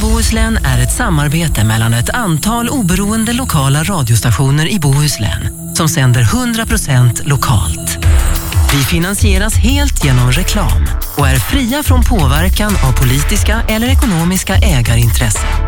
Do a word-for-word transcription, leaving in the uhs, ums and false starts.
Bohuslän är ett samarbete mellan ett antal oberoende lokala radiostationer i Bohuslän som sänder hundra procent lokalt. Vi finansieras helt genom reklam och är fria från påverkan av politiska eller ekonomiska ägarintressen.